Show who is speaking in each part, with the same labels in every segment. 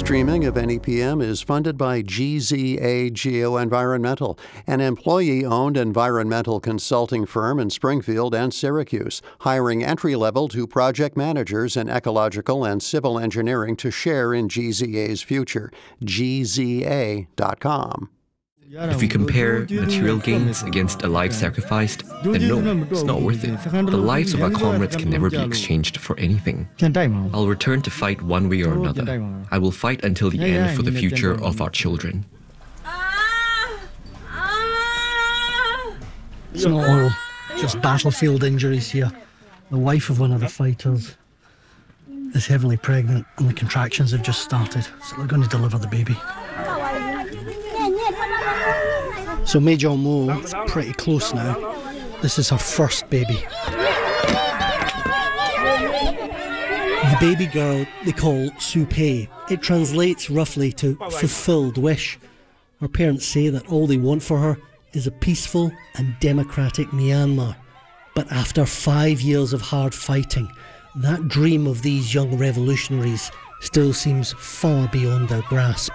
Speaker 1: streaming of NEPM is funded by GZA Geoenvironmental, an employee-owned environmental consulting firm in Springfield and Syracuse, hiring entry-level to project managers in ecological and civil engineering to share in GZA's future. GZA.com.
Speaker 2: If we compare material gains against a life sacrificed, then no, it's not worth it. The lives of our comrades can never be exchanged for anything. I'll return to fight one way or another. I will fight until the end for the future of our children.
Speaker 3: It's not all just battlefield injuries here. The wife of one of the fighters is heavily pregnant and the contractions have just started, so they're going to deliver the baby. So Mae Jong-mo is pretty close now. This is her first baby. The baby girl they call Su Pei. It translates roughly to fulfilled wish. Her parents say that all they want for her is a peaceful and democratic Myanmar. But after 5 years of hard fighting, that dream of these young revolutionaries still seems far beyond their grasp.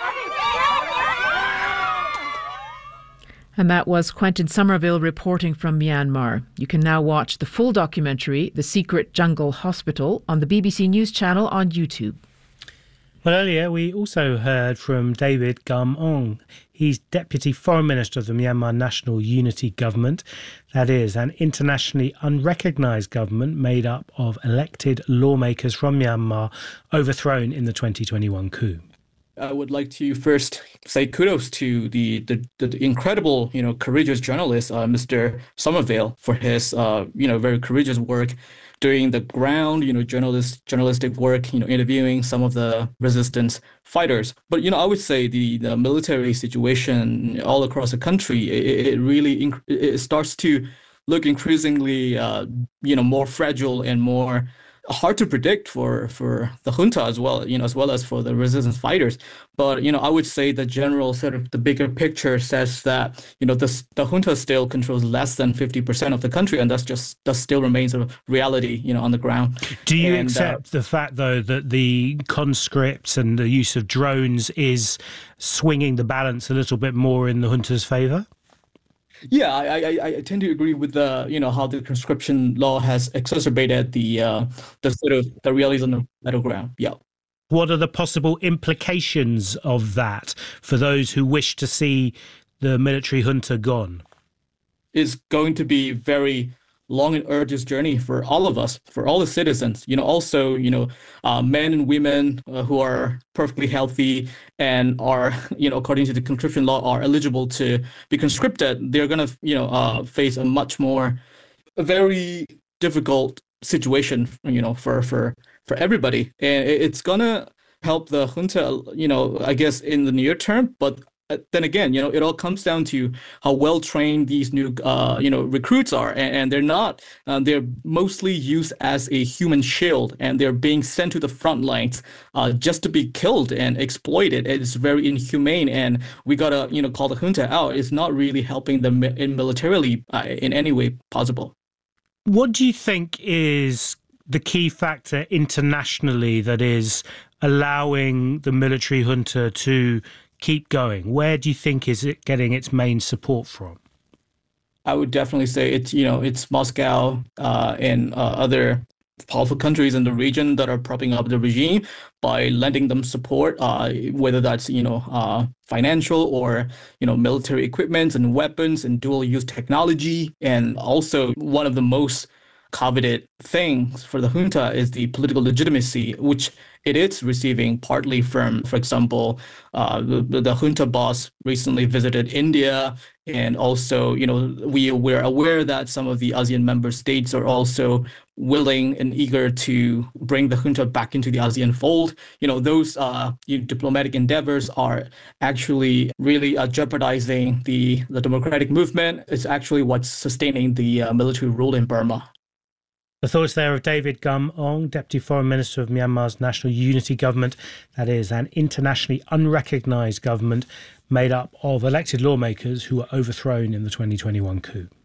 Speaker 4: And that was Quentin Somerville reporting from Myanmar. You can now watch the full documentary, The Secret Jungle Hospital, on the BBC News channel on YouTube.
Speaker 5: Well, earlier we also heard from David Gum Ong. He's Deputy Foreign Minister of the Myanmar National Unity Government. That is an internationally unrecognised government made up of elected lawmakers from Myanmar overthrown in the 2021 coup.
Speaker 6: I would like to first say kudos to the incredible, courageous journalist, Mr. Somerville, for his, very courageous work doing the ground, journalistic work, interviewing some of the resistance fighters. But, I would say the military situation all across the country, it really it starts to look increasingly, more fragile and more hard to predict for the junta as well, as well as for the resistance fighters. But, I would say the general sort of the bigger picture says that, the junta still controls less than 50% of the country, and that still remains a reality, on the ground.
Speaker 5: Do you accept the fact, though, that the conscripts and the use of drones is swinging the balance a little bit more in the junta's favour?
Speaker 6: Yeah, I tend to agree with how the conscription law has exacerbated the sort of the realities on the battleground. Yeah.
Speaker 5: What are the possible implications of that for those who wish to see the military junta gone?
Speaker 6: It's going to be very long and arduous journey for all of us, for all the citizens, also, men and women who are perfectly healthy and are, according to the conscription law, are eligible to be conscripted. They're going to, face a very difficult situation, for everybody. And it's going to help the junta, I guess in the near term, but then again, it all comes down to how well trained these new, recruits are, and they're not. They're mostly used as a human shield, and they're being sent to the front lines just to be killed and exploited. It's very inhumane, and we gotta, call the junta out. It's not really helping them militarily in any way possible.
Speaker 5: What do you think is the key factor internationally that is allowing the military junta to keep going? Where do you think is it getting its main support from?
Speaker 6: I would definitely say it's Moscow and other powerful countries in the region that are propping up the regime by lending them support, whether that's financial or military equipment and weapons and dual-use technology. And also one of the most coveted things for the junta is the political legitimacy, which it is receiving partly from, for example, the junta boss recently visited India, and also, we're aware that some of the ASEAN member states are also willing and eager to bring the junta back into the ASEAN fold. Those diplomatic endeavors are actually really jeopardizing the democratic movement. It's actually what's sustaining the military rule in Burma.
Speaker 5: The thoughts there of David Gum Ong, Deputy Foreign Minister of Myanmar's National Unity Government. That is an internationally unrecognised government made up of elected lawmakers who were overthrown in the 2021 coup.